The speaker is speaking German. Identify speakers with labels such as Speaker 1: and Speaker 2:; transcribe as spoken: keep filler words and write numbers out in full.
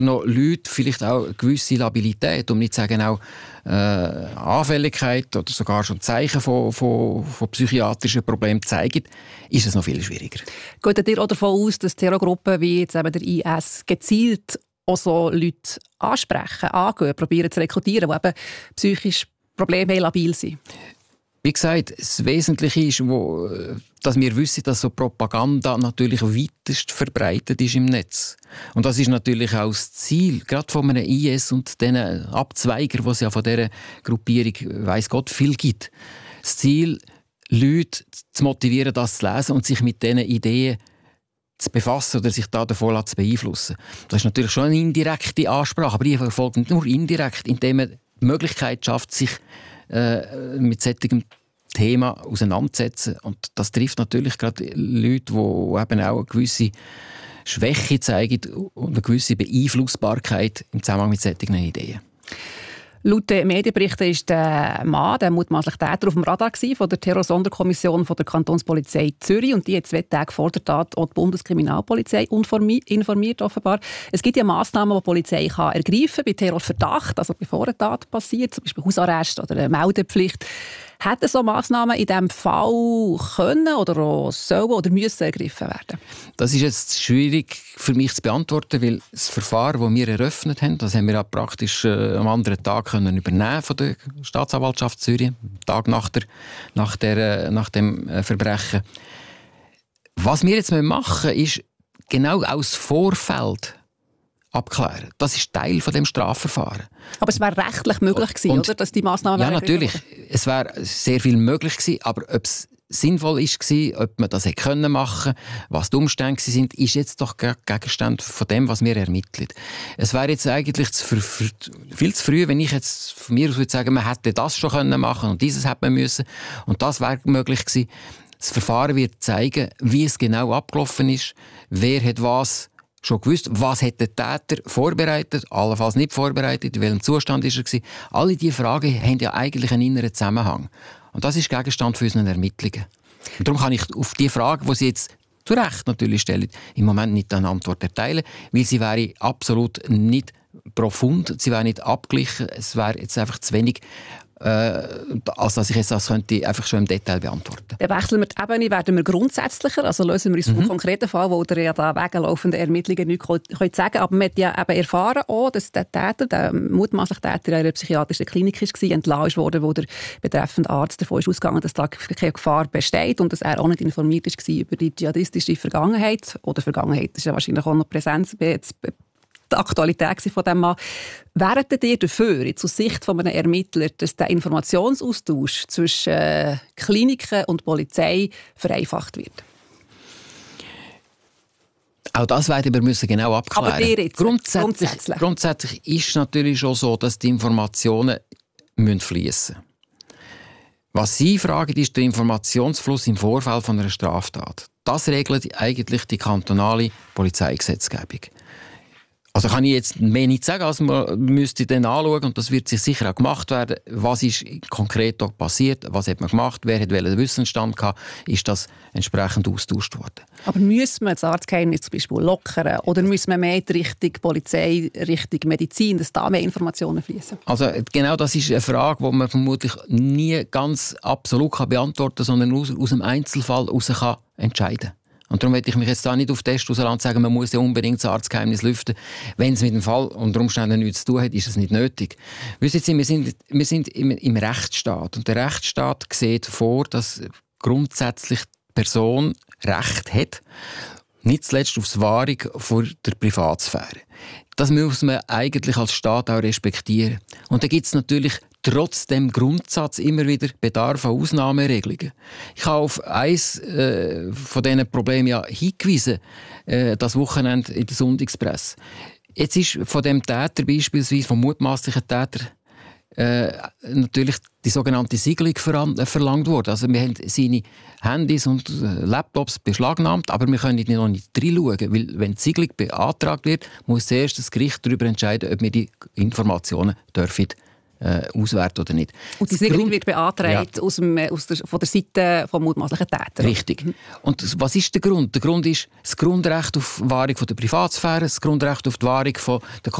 Speaker 1: noch Leute vielleicht auch eine gewisse Labilität, um nicht zu sagen auch äh, Anfälligkeit oder sogar schon Zeichen von, von, von psychiatrischen Problemen zeigen, ist es noch viel schwieriger.
Speaker 2: Geht ihr auch davon aus, dass Terrorgruppen wie jetzt eben der I S gezielt auch so Leute ansprechen, angehen, probieren zu rekrutieren, die eben psychisch Probleme haben, labil sind?
Speaker 1: Wie gesagt, das Wesentliche ist, wo, dass wir wissen, dass so Propaganda natürlich weitest verbreitet ist im Netz. Und das ist natürlich auch das Ziel, gerade von einem I S und den Abzweigern, die es ja von dieser Gruppierung, weiss Gott, viel gibt. Das Ziel, Leute zu motivieren, das zu lesen und sich mit diesen Ideen zu befassen oder sich da davon zu beeinflussen. Das ist natürlich schon eine indirekte Ansprache, aber die erfolgt nicht nur indirekt, indem man die Möglichkeit schafft, sich äh, mit solchem Thema auseinandersetzen. Und das trifft natürlich gerade Leute, die eben auch eine gewisse Schwäche zeigen und eine gewisse Beeinflussbarkeit im Zusammenhang mit solchen Ideen.
Speaker 2: Laut den Medienberichten ist der Mann, der mutmaßliche Täter, auf dem Radar von der Terrorsonderkommission von der Kantonspolizei Zürich. Und die hat zwei Tage vor der Tat auch die Bundeskriminalpolizei informiert, offenbar. Es gibt ja Massnahmen, die die Polizei kann ergreifen kann bei Terrorverdacht, also bevor eine Tat passiert, zum Beispiel Hausarrest oder eine Meldepflicht. Hätten so Massnahmen in diesem Fall können oder auch sollen oder müssen ergriffen werden?
Speaker 1: Das ist jetzt schwierig für mich zu beantworten, weil das Verfahren, das wir eröffnet haben, das haben wir ja praktisch äh, am anderen Tag können übernehmen von der Staatsanwaltschaft Zürich, am Tag nach, der, nach, der, nach dem äh, Verbrechen. Was wir jetzt machen müssen, ist genau aus Vorfeld abklären. Das ist Teil von dem Strafverfahren.
Speaker 2: Aber es wäre rechtlich möglich gewesen,
Speaker 1: und,
Speaker 2: oder, dass die Massnahmen
Speaker 1: ja, natürlich. Es wäre sehr viel möglich gewesen, aber ob es sinnvoll war, ob man das hätte können machen, was die Umstände sind, ist jetzt doch Gegenstand von dem, was wir ermitteln. Es wäre jetzt eigentlich zu, für, für, viel zu früh, wenn ich jetzt von mir aus würde sagen, man hätte das schon können machen und dieses hätte man müssen und das wäre möglich gewesen. Das Verfahren wird zeigen, wie es genau abgelaufen ist, wer hat was schon gewusst, was hat der Täter vorbereitet, allenfalls nicht vorbereitet, in welchem Zustand ist er gewesen. Alle diese Fragen haben ja eigentlich einen inneren Zusammenhang. Und das ist Gegenstand für unsere Ermittlungen. Und darum kann ich auf die Frage, die Sie jetzt zu Recht natürlich stellen, im Moment nicht eine Antwort erteilen, weil sie wäre absolut nicht profund, sie wäre nicht abgeglichen, es wäre jetzt einfach zu wenig, äh, als dass ich jetzt das könnte einfach schon im Detail beantworten.
Speaker 2: Dann wechseln wir die Ebene, werden wir grundsätzlicher, also lösen wir uns mhm. vom konkreten Fall, wo der ja da weglaufenden Ermittlungen nichts können sagen, aber man hat ja eben erfahren auch, dass der Täter, der mutmaßliche Täter in einer psychiatrischen Klinik war, entlassen wurde, wo der betreffende Arzt davon ist ausgegangen, dass da keine Gefahr besteht und dass er auch nicht informiert war über die dschihadistische Vergangenheit, oder Vergangenheit ist ja wahrscheinlich auch noch Präsenz, die Aktualität von diesem Mann. Wären ihr dafür, jetzt aus Sicht von einem Ermittler, dass der Informationsaustausch zwischen äh, Kliniken und Polizei vereinfacht wird?
Speaker 1: Auch das werden wir müssen genau abklären.
Speaker 2: Aber jetzt,
Speaker 1: grundsätzlich,
Speaker 2: grundsätzlich.
Speaker 1: grundsätzlich ist es natürlich schon so, dass die Informationen fließen müssen. Was Sie fragen, ist der Informationsfluss im Vorfeld von einer Straftat. Das regelt eigentlich die kantonale Polizeigesetzgebung. Also kann ich jetzt mehr nicht sagen, als man müsste dann anschauen, und das wird sich sicher auch gemacht werden, was ist konkret dort passiert, was hat man gemacht, wer hat welchen Wissensstand gehabt, ist das entsprechend austauscht worden.
Speaker 2: Aber müssen wir das Arztgeheimnis zum Beispiel lockern oder müssen wir mehr in Richtung Polizei, Richtung Medizin, dass da mehr Informationen fließen?
Speaker 1: Also genau das ist eine Frage, die man vermutlich nie ganz absolut beantworten kann, sondern aus, aus dem Einzelfall heraus kann entscheiden kann. Und darum möchte ich mich jetzt da nicht auf Test rauslassen sagen, man muss ja unbedingt das Arztgeheimnis lüften. Wenn es mit dem Fall unter Umständen nichts zu tun hat, ist es nicht nötig. Wissen Sie, wir sind, wir sind im, im Rechtsstaat. Und der Rechtsstaat sieht vor, dass grundsätzlich die Person Recht hat, nicht zuletzt auf die Wahrung vor der Privatsphäre. Das muss man eigentlich als Staat auch respektieren. Und da gibt es natürlich trotz dem Grundsatz immer wieder Bedarf an Ausnahmeregelungen. Ich habe auf eines äh, von diesen Problemen ja hingewiesen, äh, das Wochenende in der Sonntagspresse. Jetzt ist von dem Täter beispielsweise, vom mutmaßlichen Täter, äh, natürlich die sogenannte Siegelung verlangt worden. Also wir haben seine Handys und Laptops beschlagnahmt, aber wir können noch nicht reinschauen, weil wenn die Siegelung beantragt wird, muss zuerst das Gericht darüber entscheiden, ob wir die Informationen dürfen äh, auswerten oder nicht.
Speaker 2: Und die Sicherung wird beantragt ja. aus dem, aus der, von der Seite des mutmaßlichen Täters.
Speaker 1: Richtig. Und das, was ist der Grund? Der Grund ist das Grundrecht auf Wahrung von der Privatsphäre, das Grundrecht auf die Wahrung von der